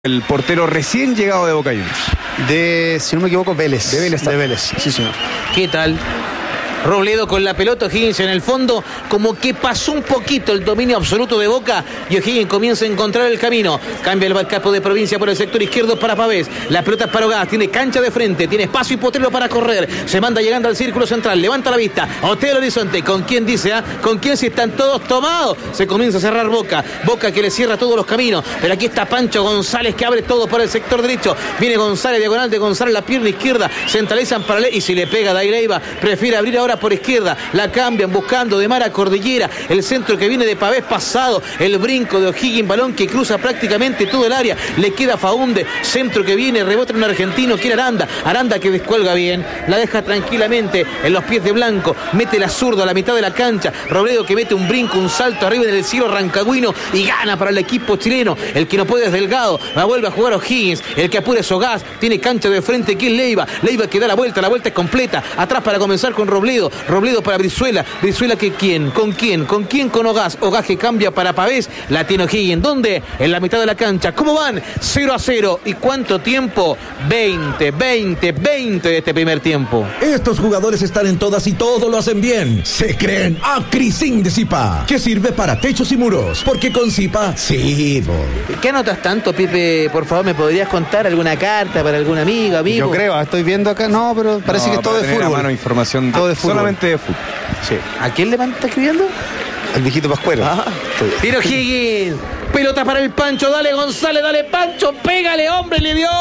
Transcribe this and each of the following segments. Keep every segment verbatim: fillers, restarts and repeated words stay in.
El portero recién llegado de Boca Juniors. De, si no me equivoco, Vélez. De Vélez. De Vélez, sí señor. ¿Qué tal? Robledo con la pelota, O'Higgins en el fondo, como que pasó un poquito el dominio absoluto de Boca y O'Higgins comienza a encontrar el camino. Cambia el capo de provincia por el sector izquierdo para Pavés. La pelota es para Ogás, tiene cancha de frente, tiene espacio y Potrero para correr. Se manda llegando al círculo central, levanta la vista, Otero Horizonte. ¿Con quién dice? Ah? ¿Con quién si están todos tomados? Se comienza a cerrar Boca. Boca que le cierra todos los caminos. Pero aquí está Pancho González que abre todo por el sector derecho. Viene González, diagonal de González, la pierna izquierda. Centralizan para Ley y si le pega Daí Leiva, prefiere abrir ahora por izquierda, la cambian buscando de Mara Cordillera, el centro que viene de Pavés pasado, el brinco de O'Higgins, balón que cruza prácticamente todo el área, le queda Faunde, centro que viene, rebota en un argentino, quiere Aranda, Aranda que descuelga bien, la deja tranquilamente en los pies de Blanco, mete la zurda a la mitad de la cancha, Robledo que mete un brinco, un salto arriba en el cielo rancagüino y gana para el equipo chileno, el que no puede es Delgado, la vuelve a jugar O'Higgins, el que apura es Ogás, tiene cancha de frente, que es Leiva, Leiva que da la vuelta, la vuelta es completa, atrás para comenzar con Robledo, Robledo para Brizuela, Brizuela que quién, con quién, con quién con Ogás, Ogás que cambia para Pavés, la tiene O'Higgins, ¿dónde? En la mitad de la cancha, ¿cómo van? cero a cero, ¿y cuánto tiempo? veinte, veinte, veinte de este primer tiempo. Estos jugadores están en todas y todo lo hacen bien, se creen Acrisin de Zipa, que sirve para techos y muros, porque con Zipa, sí, bo. ¿Qué anotas tanto, Pipe? Por favor, ¿me podrías contar alguna carta para algún amigo, amigo? Yo creo, estoy viendo acá, no, pero parece No, que es todo de tener a fútbol. mano información Todo de fútbol. solamente de fútbol. Sí. ¿A quién le está escribiendo? El viejito Pascuero. Ah, tiro O'Higgins, pelota para el Pancho, dale González, dale Pancho, pégale hombre, le dio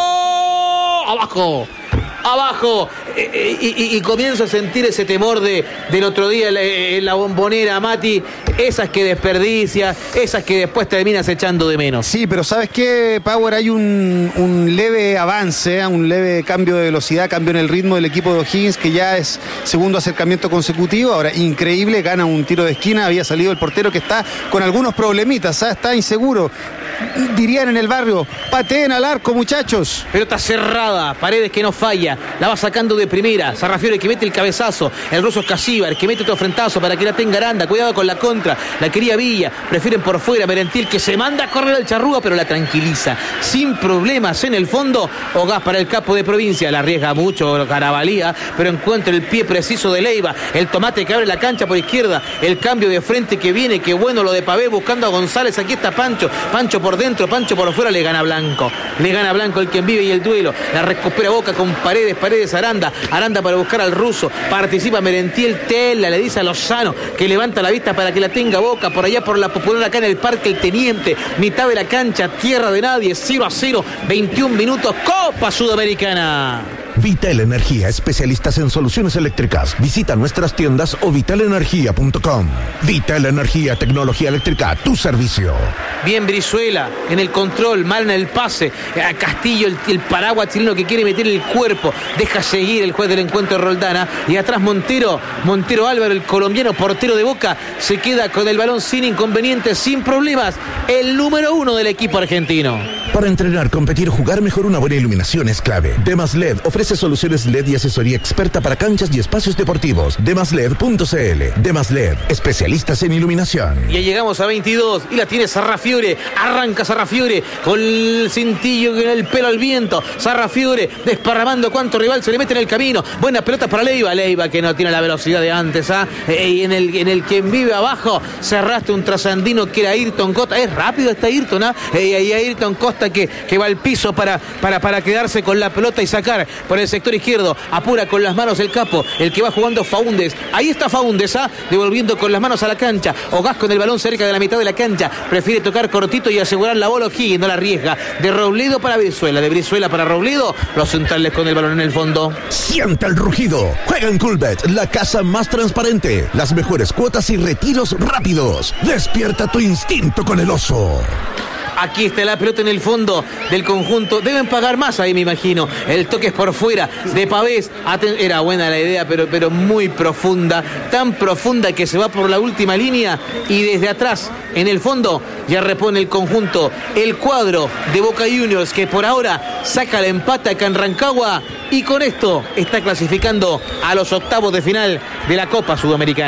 abajo, abajo, eh, y, y, y comienzo a sentir ese temor de, del otro día en la, en la Bombonera, Mati, esas que desperdicia, esas que después terminas echando de menos. Sí, pero ¿sabes qué, Power? Hay un, un leve avance, un leve cambio de velocidad, cambio en el ritmo del equipo de O'Higgins, que ya es segundo acercamiento consecutivo. Ahora, increíble, gana un tiro de esquina, había salido el portero que está con algunos problemitas, ¿eh? Está inseguro. Dirían en el barrio, pateen al arco, muchachos. Pelota cerrada, Paredes que no falla, la va sacando de primera, Sarrafiore que mete el cabezazo, el ruso Casíbar que mete otro frentazo para que la tenga Aranda, cuidado con la contra, la quería Villa, prefieren por fuera, Merentiel que se manda a correr al charrúa pero la tranquiliza, sin problemas en el fondo, Ogás para el capo de provincia, la arriesga mucho Carabalía, pero encuentra el pie preciso de Leiva, el tomate que abre la cancha por izquierda, el cambio de frente que viene, qué bueno lo de Pavé buscando a González, aquí está Pancho, Pancho por dentro, Pancho por fuera, le gana Blanco, le gana Blanco el quien vive y el duelo, la recupera Boca con Paredes, Paredes Aranda, Aranda para buscar al ruso, participa Merentiel, Tela, le dice a Lozano que levanta la vista para que la tenga Boca, por allá por la Popular acá en el Parque El Teniente, mitad de la cancha, tierra de nadie, cero a cero, veintiún minutos, Copa Sudamericana. Vital Energía, especialistas en soluciones eléctricas. Visita nuestras tiendas o vital energía punto com. Vital Energía, tecnología eléctrica, tu servicio. Bien Brizuela, en el control, mal en el pase. A Castillo, el, el paraguas chileno que quiere meter el cuerpo. Deja seguir el juez del encuentro de Roldana. Y atrás Montero, Montero Álvaro, el colombiano portero de Boca, se queda con el balón sin inconvenientes, sin problemas. El número uno del equipo argentino. Para entrenar, competir, jugar mejor, una buena iluminación es clave. Demas L E D ofrece soluciones L E D y asesoría experta para canchas y espacios deportivos. demas led punto c l. Demas L E D, especialistas en iluminación. Ya llegamos a veintidós y la tiene Sarrafiore. Arranca Sarrafiore con el cintillo en el pelo al viento. Sarrafiore desparramando cuánto rival se le mete en el camino. Buena pelota para Leiva. Leiva que no tiene la velocidad de antes. ¿ah? Eh, y en el, en el quien vive abajo se arrastra un trasandino que era Ayrton Costa. Es rápido está Ayrton. ¿ah? Eh, y ahí Ayrton Costa que, que va al piso para, para, para quedarse con la pelota y sacar por el sector izquierdo, apura con las manos el capo, el que va jugando Faúndez, ahí está Faúndez, ¿ah? Devolviendo con las manos a la cancha, Ogás con el balón cerca de la mitad de la cancha, prefiere tocar cortito y asegurar la bola, O'Higgins no la arriesga, de Robledo para Brizuela, de Brizuela para Robledo, los centrales con el balón en el fondo. Sienta el rugido, juega en Coolbet, la casa más transparente, las mejores cuotas y retiros rápidos, despierta tu instinto con el oso. Aquí está la pelota en el fondo del conjunto. Deben pagar más ahí, me imagino. El toque es por fuera de Pavés. Era buena la idea, pero, pero muy profunda. Tan profunda que se va por la última línea. Y desde atrás, en el fondo, ya repone el conjunto. El cuadro de Boca Juniors, que por ahora saca el empate acá en Rancagua. Y con esto está clasificando a los octavos de final de la Copa Sudamericana.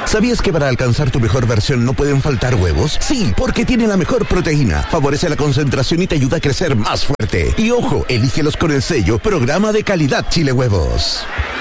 ¿Sabías que para alcanzar tu mejor versión no pueden faltar huevos? Sí, porque tiene la mejor proteína, favorece la concentración y te ayuda a crecer más fuerte. Y ojo, elígelos con el sello Programa de Calidad Chile Huevos.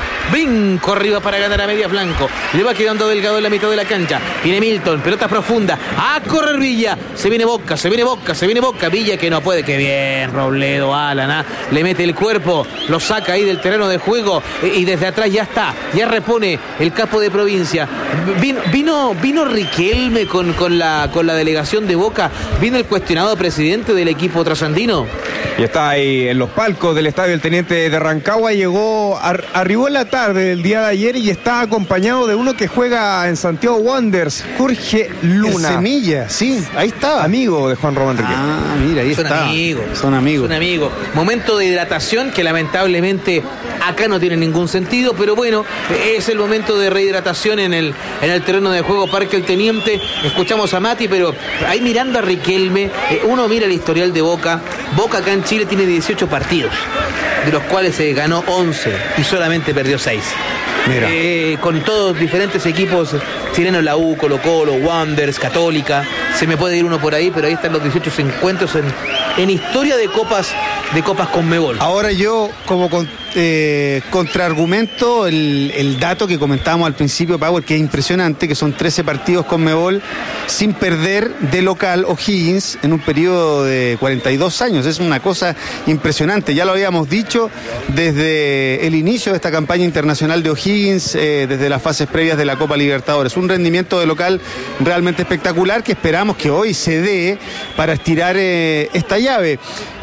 Vinco arriba para ganar a medias blanco. Le va quedando Delgado en la mitad de la cancha. Viene Milton, pelota profunda. A correr Villa. Se viene Boca, se viene Boca, se viene Boca. Villa que no puede. Qué bien, Robledo, Alan. ¿ah? Le mete el cuerpo, lo saca ahí del terreno de juego. Y desde atrás ya está. Ya repone el capo de provincia. Vino, vino, vino Riquelme con, con, la, con la delegación de Boca. Vino el cuestionado presidente del equipo trasandino. Y está ahí en los palcos del estadio el teniente de Rancagua. Llegó, ar, arribó en la tarde del día de ayer y está acompañado de uno que juega en Santiago Wanderers, Jorge Luna. El Semilla, sí, ahí está. Amigo de Juan Román Riquelme. Ah, mira, ahí Son está. amigos. Son amigos. Son amigos. Momento de hidratación que lamentablemente acá no tiene ningún sentido, pero bueno, es el momento de rehidratación en el, en el terreno de juego Parque El Teniente. Escuchamos a Mati, pero ahí mirando a Riquelme, eh, uno mira el historial de Boca. Boca acá en Chile tiene dieciocho partidos, de los cuales se ganó once y solamente perdió seis. Mira. Eh, con todos diferentes equipos chilenos, la U, Colo Colo, Wanderers, Católica, se me puede ir uno por ahí, pero ahí están los dieciocho encuentros en, en historia de copas de copas Conmebol. Ahora yo, como con, eh, contraargumento, el, el dato que comentábamos al principio, Power, que es impresionante, que son trece partidos Conmebol sin perder de local O'Higgins en un periodo de cuarenta y dos años. Es una cosa impresionante. Ya lo habíamos dicho desde el inicio de esta campaña internacional de O'Higgins, eh, desde las fases previas de la Copa Libertadores. Un rendimiento de local realmente espectacular que esperamos que hoy se dé para estirar eh, esta llave.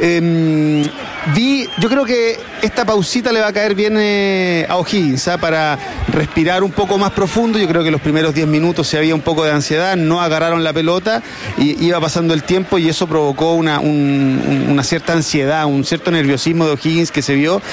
Eh, Vi, yo creo que esta pausita le va a caer bien eh, a O'Higgins, ¿eh? Para respirar un poco más profundo. Yo creo que los primeros diez minutos se había un poco de ansiedad, no agarraron la pelota y iba pasando el tiempo y eso provocó una, un, una cierta ansiedad, un cierto nerviosismo de O'Higgins que se vio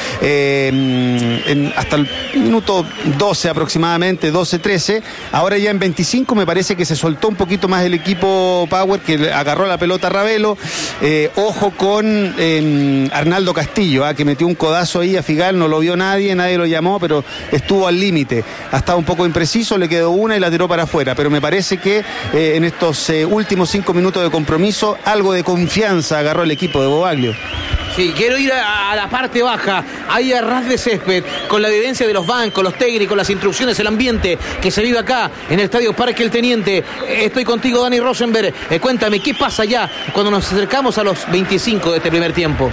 eh, en, hasta el minuto doce aproximadamente, doce trece. Ahora ya en veinticinco me parece que se soltó un poquito más el equipo Power, que agarró la pelota a Ravelo. Eh, ojo con eh, Arnaldo Castillo, ¿eh? que metió un codazo ahí a Figal, no lo vio nadie, nadie lo llamó, pero estuvo al límite. Ha estado un poco impreciso, le quedó una y la tiró para afuera, pero me parece que eh, en estos eh, últimos cinco minutos de compromiso, algo de confianza agarró el equipo de Bobaglio. Sí, quiero ir a, a la parte baja, ahí a ras de césped, con la vivencia de los bancos, los técnicos, las instrucciones, el ambiente que se vive acá en el Estadio Parque El Teniente. Eh, estoy contigo, Dani Rosenberg. Eh, cuéntame, ¿qué pasa ya cuando nos acercamos a los veinticinco de este primer tiempo?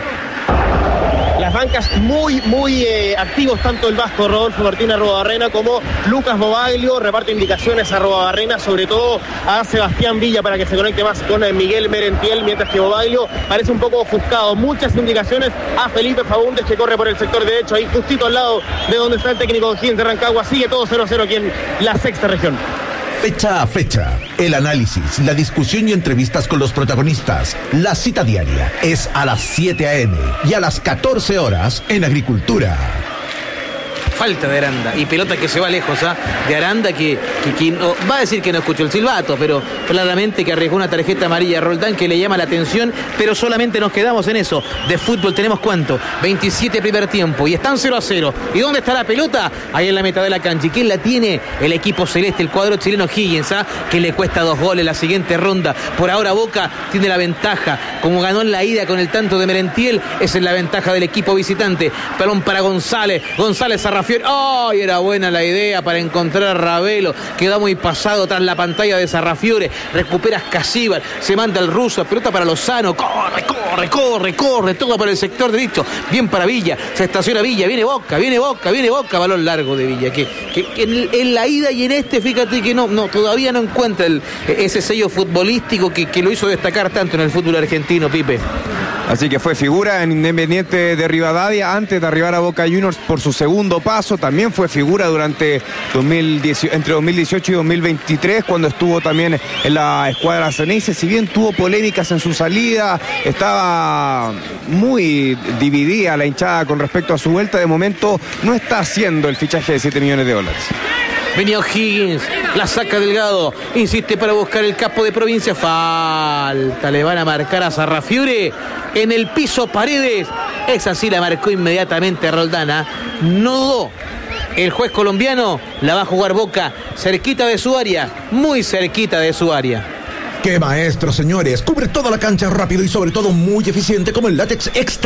Las bancas muy, muy eh, activos, tanto el vasco Rodolfo Martín Arruabarrena como Lucas Bobaglio, reparte indicaciones a Arruabarrena, sobre todo a Sebastián Villa para que se conecte más con eh, Miguel Merentiel, mientras que Bobaglio parece un poco ofuscado. Muchas indicaciones a Felipe Faúndez, que corre por el sector derecho, ahí justito al lado de donde está el técnico de O'Higgins de Rancagua. Sigue todo cero cero aquí en la sexta región. Fecha a fecha, el análisis, la discusión y entrevistas con los protagonistas. La cita diaria es a las siete a eme y a las catorce horas en Agricultura. Falta de Aranda y pelota que se va lejos, ¿ah? De Aranda que, que, que no, va a decir que no escuchó el silbato, pero claramente que arriesgó una tarjeta amarilla a Roldán que le llama la atención, pero solamente nos quedamos en eso. De fútbol tenemos ¿cuánto? veintisiete primer tiempo y están cero a cero. ¿Y dónde está la pelota? Ahí en la mitad de la cancha. ¿Y quién la tiene? El equipo celeste, el cuadro chileno Higgins, ¿ah? Que le cuesta dos goles la siguiente ronda. Por ahora Boca tiene la ventaja, como ganó en la ida con el tanto de Merentiel, esa es la ventaja del equipo visitante. Pelón para González, González a Rafiori. ¡Oh! Era buena la idea para encontrar a Ravelo. Queda muy pasado tras la pantalla de Sarrafiore. Recupera Casíbar. Se manda el ruso. Pelota para Lozano. Corre, corre, corre, corre. Todo para el sector derecho. Bien para Villa. Se estaciona Villa. Viene Boca, viene Boca, viene Boca. Balón largo de Villa. Que, que, que en, en la ida y en este, fíjate que no, no todavía no encuentra el, ese sello futbolístico que, que lo hizo destacar tanto en el fútbol argentino, Pipe. Así que fue figura en Independiente de Rivadavia antes de arribar a Boca Juniors por su segundo paso. También fue figura durante dos mil dieciocho, entre dos mil dieciocho y dos mil veintitrés, cuando estuvo también en la escuadra Ceneice. Si bien tuvo polémicas en su salida, estaba muy dividida la hinchada con respecto a su vuelta. De momento no está haciendo el fichaje de siete millones de dólares. Venía O'Higgins, la saca Delgado, insiste para buscar el capo de provincia, falta, le van a marcar a Sarrafiore en el piso Paredes, esa sí la marcó inmediatamente Roldana, no dudó, El juez colombiano la va a jugar Boca cerquita de su área, muy cerquita de su área. ¡Qué maestro, señores! Cubre toda la cancha rápido y sobre todo muy eficiente como el látex extra.